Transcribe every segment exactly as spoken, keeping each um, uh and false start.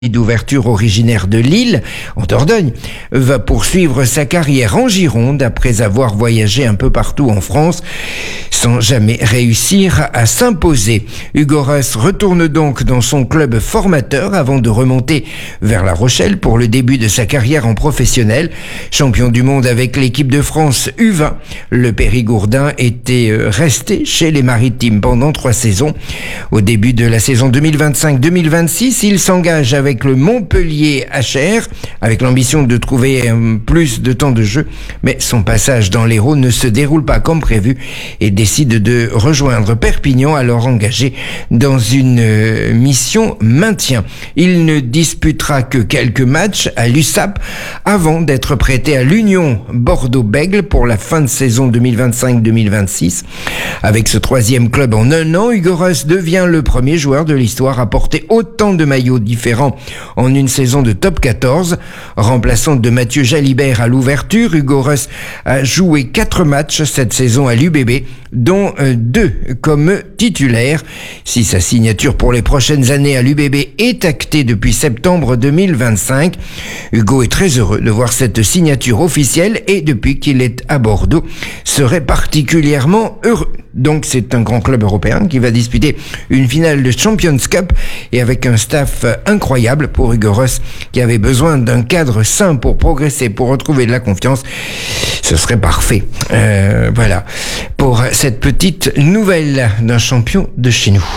d'ouverture originaire de Lille, en Dordogne, va poursuivre sa carrière en Gironde après avoir voyagé un peu partout en France sans jamais réussir à s'imposer. Hugo Reuss retourne donc dans son club formateur avant de remonter vers La Rochelle pour le début de sa carrière en professionnel. Champion du monde avec l'équipe de France U vingt, le Périgourdin était resté chez les Maritimes pendant trois saisons. Au début de la saison deux mille vingt-cinq deux mille vingt-six, il s'engage avec avec le Montpellier H R, avec l'ambition de trouver euh, plus de temps de jeu, mais son passage dans l'Hérault ne se déroule pas comme prévu et décide de rejoindre Perpignan, alors engagé dans une euh, mission maintien. Il ne disputera que quelques matchs à l'U S A P avant d'être prêté à l'Union Bordeaux-Bègles pour la fin de saison deux mille vingt-cinq deux mille vingt-six. Avec ce troisième club en un an, Hugo Reuss devient le premier joueur de l'histoire à porter autant de maillots différents en une saison de top quatorze. Remplaçant de Mathieu Jalibert à l'ouverture, Hugo Reuss a joué quatre matchs cette saison à l'U B B, dont deux comme titulaire. Si sa signature pour les prochaines années à l'U B B est actée depuis septembre deux mille vingt-cinq, Hugo est très heureux de voir cette signature officielle et depuis qu'il est à Bordeaux, serait particulièrement heureux. Donc c'est un grand club européen qui va disputer une finale de Champions Cup et avec un staff incroyable pour Hugo Reuss qui avait besoin d'un cadre sain pour progresser, pour retrouver de la confiance. Ce serait parfait. Euh, voilà pour cette petite nouvelle d'un champion de chez nous.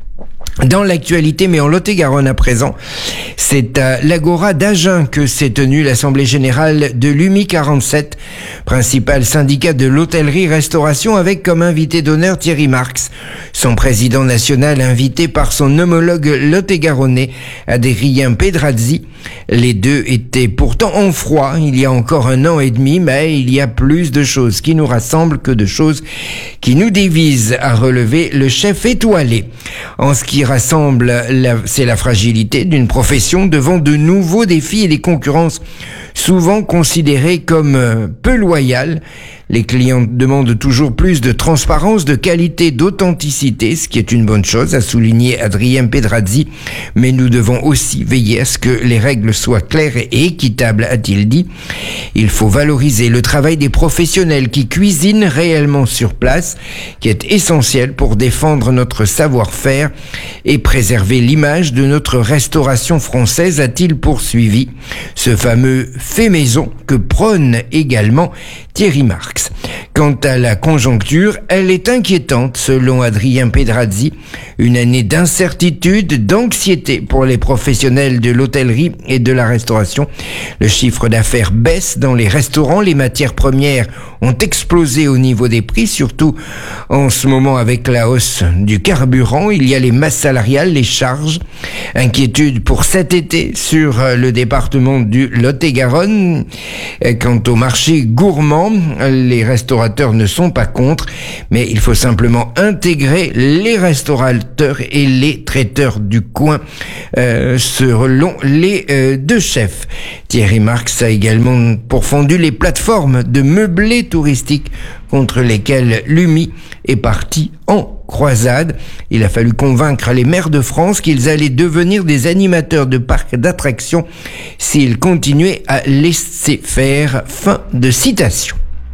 Dans l'actualité, mais en Lot-et-Garonne à présent, c'est à l'Agora d'Agen que s'est tenue l'Assemblée Générale de l'U M I quarante-sept, principal syndicat de l'hôtellerie-restauration, avec comme invité d'honneur Thierry Marx, son président national invité par son homologue lot-et-garonnais Adrien Pedrazzi. Les deux étaient pourtant en froid il y a encore un an et demi, mais il y a plus de choses qui nous rassemblent que de choses qui nous divisent, a relevé le chef étoilé. En ce qui rassemble, la, c'est la fragilité d'une profession devant de nouveaux défis et des concurrences souvent considérées comme peu loyales. Les clients demandent toujours plus de transparence, de qualité, d'authenticité, ce qui est une bonne chose, a souligné Adrien Pedrazzi. Mais nous devons aussi veiller à ce que les règles soient claires et équitables, a-t-il dit. Il faut valoriser le travail des professionnels qui cuisinent réellement sur place, qui est essentiel pour défendre notre savoir-faire et préserver l'image de notre restauration française, a-t-il poursuivi. Ce fameux fait maison que prône également Thierry Marx. Quant à la conjoncture, elle est inquiétante selon Adrien Pedrazzi. Une année d'incertitude, d'anxiété pour les professionnels de l'hôtellerie et de la restauration. Le chiffre d'affaires baisse dans les restaurants. Les matières premières ont explosé au niveau des prix, surtout en ce moment avec la hausse du carburant. Il y a les masses salariales, les charges. Inquiétude pour cet été sur le département du Lot-et-Garonne. Quant au marché gourmand, les restaurateurs ne sont pas contre, mais il faut simplement intégrer les restaurateurs et les traiteurs du coin, euh, selon les euh, deux chefs. Thierry Marx a également pourfendu les plateformes de meublés touristiques contre lesquelles l'U M I est parti en croisade. Il a fallu convaincre les maires de France qu'ils allaient devenir des animateurs de parcs d'attractions s'ils continuaient à laisser faire. Fin de citation.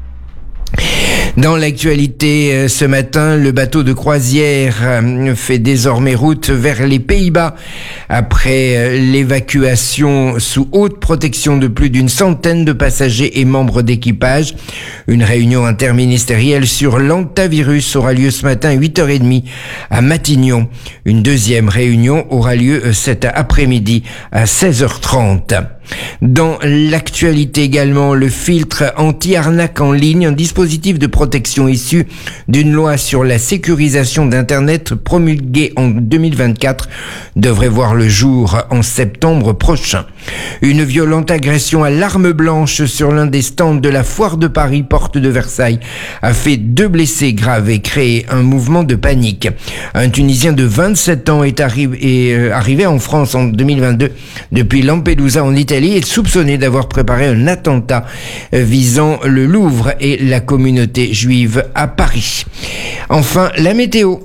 Dans l'actualité, ce matin, le bateau de croisière fait désormais route vers les Pays-Bas après l'évacuation sous haute protection de plus d'une centaine de passagers et membres d'équipage. Une réunion interministérielle sur l'hantavirus aura lieu ce matin à huit heures trente à Matignon. Une deuxième réunion aura lieu cet après-midi à seize heures trente. Dans l'actualité également, le filtre anti-arnaque en ligne, un dispositif de protection issu d'une loi sur la sécurisation d'Internet promulguée en deux mille vingt-quatre, devrait voir le jour en septembre prochain. Une violente agression à l'arme blanche sur l'un des stands de la Foire de Paris, porte de Versailles, a fait deux blessés graves et créé un mouvement de panique. Un Tunisien de vingt-sept ans est arrivé, est arrivé en France en deux mille vingt-deux depuis Lampedusa en Italie et est soupçonné d'avoir préparé un attentat visant le Louvre et la communauté juive à Paris. Enfin, la météo.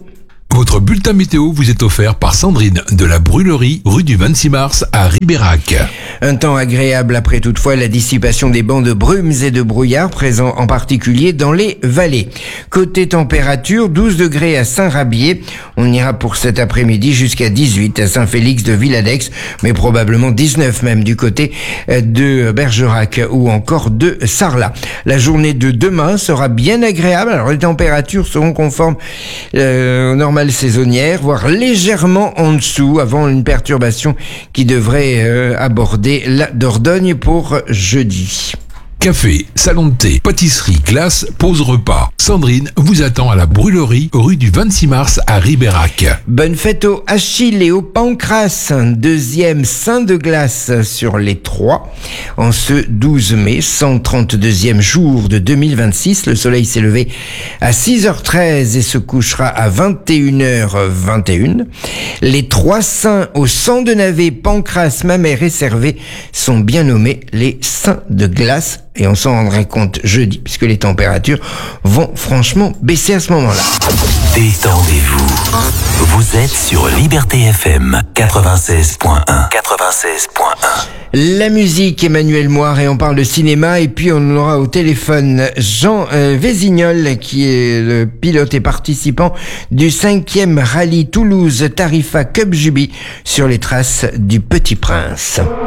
Votre bulletin météo vous est offert par Sandrine de la Brûlerie, rue du vingt-six mars à Ribérac. Un temps agréable après toutefois la dissipation des bancs de brumes et de brouillard présents en particulier dans les vallées. Côté température, douze degrés à Saint-Rabier. On ira pour cet après-midi jusqu'à dix-huit à Saint-Félix de Villadex, mais probablement dix-neuf même du côté de Bergerac ou encore de Sarlat. La journée de demain sera bien agréable. Alors les températures seront conformes euh, aux normales saisonnières, voire légèrement en dessous avant une perturbation qui devrait euh, aborder la Dordogne pour jeudi. Café, salon de thé, pâtisserie, glace, pause repas. Sandrine vous attend à la Brûlerie, rue du vingt-six mars à Ribérac. Bonne fête au Achille et au Pancrace, deuxième saint de glace sur les trois. En ce douze mai, cent trente-deuxième jour de deux mille vingt-six, le soleil s'est levé à six heures treize et se couchera à vingt et une heures vingt et une. Les trois saints au sang de navet, Pancrace, Mamère et Servet sont bien nommés les saints de glace. Et on s'en rendrait compte jeudi, puisque les températures vont franchement baisser à ce moment-là. Détendez-vous. Vous êtes sur Liberté F M quatre-vingt-seize point un. quatre-vingt-seize point un. La musique, Emmanuel Moire, et on parle de cinéma, et puis on aura au téléphone Jean euh, Vésignol, qui est le pilote et participant du cinquième rallye Toulouse Tarifa Cup Juby sur les traces du Petit Prince.